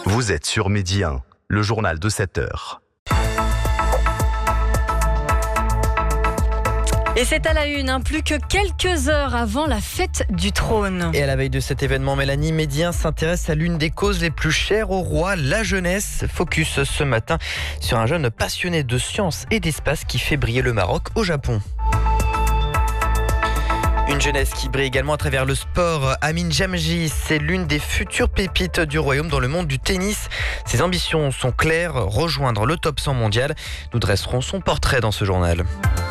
Vous êtes sur Midi 1, le journal de 7 heures. Et c'est à la une, plus que quelques heures avant la fête du trône. Et à la veille de cet événement, Mélanie, Midi 1 s'intéresse à l'une des causes les plus chères au roi, la jeunesse. Focus ce matin sur un jeune passionné de science et d'espace qui fait briller le Maroc au Japon. Une jeunesse qui brille également à travers le sport. Amine Jamji, c'est l'une des futures pépites du royaume dans le monde du tennis. Ses ambitions sont claires, rejoindre le top 100 mondial. Nous dresserons son portrait dans ce journal.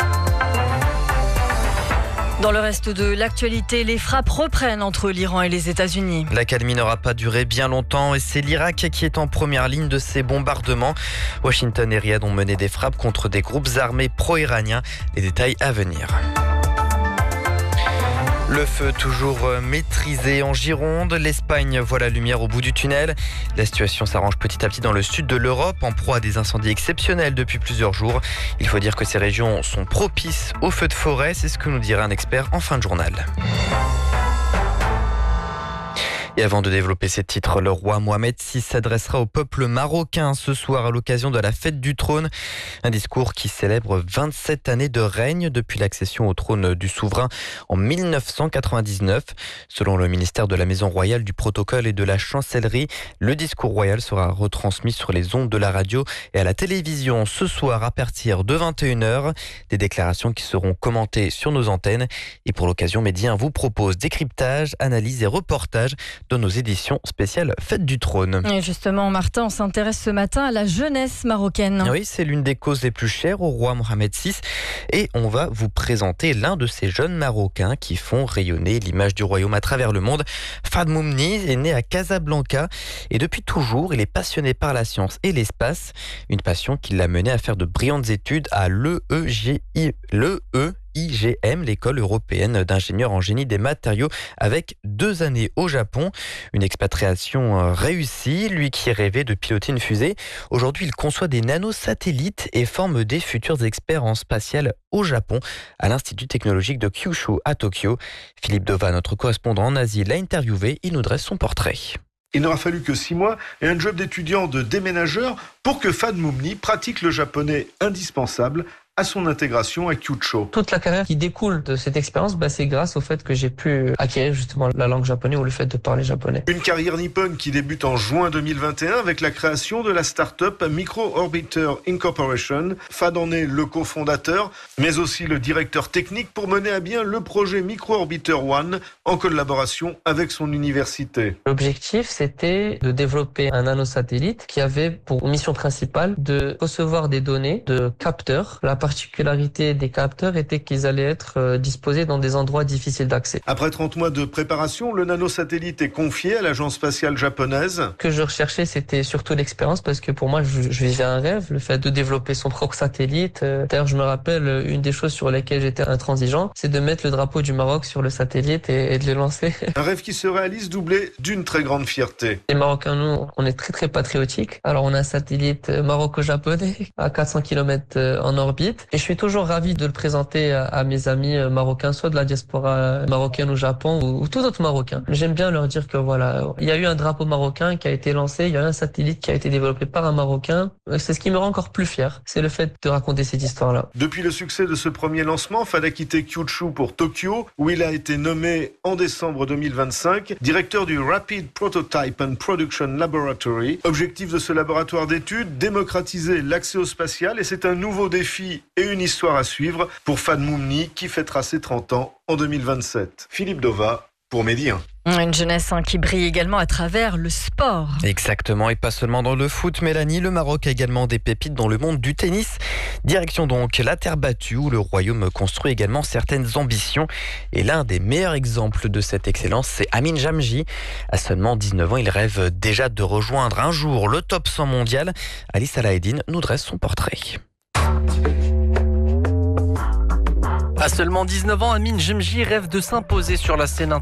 Dans le reste de l'actualité, les frappes reprennent entre l'Iran et les États-Unis. L'accalmie n'aura pas duré bien longtemps et c'est l'Irak qui est en première ligne de ces bombardements. Washington et Riyad ont mené des frappes contre des groupes armés pro-iraniens. Les détails à venir. Le feu toujours maîtrisé en Gironde. L'Espagne voit la lumière au bout du tunnel. La situation s'arrange petit à petit dans le sud de l'Europe, en proie à des incendies exceptionnels depuis plusieurs jours. Il faut dire que ces régions sont propices aux feux de forêt. C'est ce que nous dira un expert en fin de journal. Et avant de développer ces titres, le roi Mohamed VI s'adressera au peuple marocain ce soir à l'occasion de la fête du trône. Un discours qui célèbre 27 années de règne depuis l'accession au trône du souverain en 1999. Selon le ministère de la Maison Royale, du Protocole et de la Chancellerie, le discours royal sera retransmis sur les ondes de la radio et à la télévision ce soir à partir de 21h. Des déclarations qui seront commentées sur nos antennes. Et pour l'occasion, Midi 1 vous propose décryptage, analyse et reportage de nos éditions spéciales Fête du Trône. Et justement, Martin, on s'intéresse ce matin à la jeunesse marocaine. Oui, c'est l'une des causes les plus chères au roi Mohamed VI. Et on va vous présenter l'un de ces jeunes Marocains qui font rayonner l'image du royaume à travers le monde. Fad Moumni est né à Casablanca et depuis toujours, il est passionné par la science et l'espace. Une passion qui l'a mené à faire de brillantes études à l'EIGM, l'école européenne d'ingénieurs en génie des matériaux, avec 2 années au Japon. Une expatriation réussie, lui qui rêvait de piloter une fusée. Aujourd'hui, il conçoit des nanosatellites et forme des futurs experts en spatial au Japon, à l'Institut technologique de Kyushu à Tokyo. Philippe Dova, notre correspondant en Asie, l'a interviewé. Il nous dresse son portrait. Il n'aura fallu que 6 mois et un job d'étudiant de déménageur pour que Fad Moumni pratique le japonais indispensable à son intégration à Kyushu. Toute la carrière qui découle de cette expérience, c'est grâce au fait que j'ai pu acquérir justement la langue japonaise ou le fait de parler japonais. Une carrière nippone qui débute en juin 2021 avec la création de la start-up Micro Orbiter Incorporation. Fad en est le cofondateur, mais aussi le directeur technique pour mener à bien le projet Micro Orbiter One en collaboration avec son université. L'objectif, c'était de développer un nanosatellite qui avait pour mission principale de recevoir des données de capteurs. La particularité des capteurs était qu'ils allaient être disposés dans des endroits difficiles d'accès. Après 30 mois de préparation, le nanosatellite est confié à l'agence spatiale japonaise. Ce que je recherchais, c'était surtout l'expérience parce que pour moi, je vivais un rêve, le fait de développer son propre satellite. D'ailleurs, je me rappelle, une des choses sur lesquelles j'étais intransigeant, c'est de mettre le drapeau du Maroc sur le satellite et de le lancer. Un rêve qui se réalise doublé d'une très grande fierté. Les Marocains, nous, on est très très patriotiques. Alors, on a un satellite maroco-japonais à 400 km en orbite. Et je suis toujours ravi de le présenter à mes amis marocains, soit de la diaspora marocaine au Japon ou tout autre Marocain. J'aime bien leur dire que voilà, il y a eu un drapeau marocain qui a été lancé, il y a eu un satellite qui a été développé par un Marocain. C'est ce qui me rend encore plus fier, c'est le fait de raconter cette histoire-là. Depuis le succès de ce premier lancement, Fad a quitté Kyushu pour Tokyo, où il a été nommé en décembre 2025 directeur du Rapid Prototype and Production Laboratory. Objectif de ce laboratoire d'études, démocratiser l'accès au spatial, et c'est un nouveau défi et une histoire à suivre pour Fad Moumni qui fêtera ses 30 ans en 2027. Philippe Dova pour Midi 1. Une jeunesse qui brille également à travers le sport. Exactement, et pas seulement dans le foot, Mélanie. Le Maroc a également des pépites dans le monde du tennis. Direction donc la terre battue où le royaume construit également certaines ambitions. Et l'un des meilleurs exemples de cette excellence, c'est Amine Jamji. À seulement 19 ans, il rêve déjà de rejoindre un jour le top 100 mondial. Alice Alaeddine nous dresse son portrait. À seulement 19 ans, Amine Jamji rêve de s'imposer sur la scène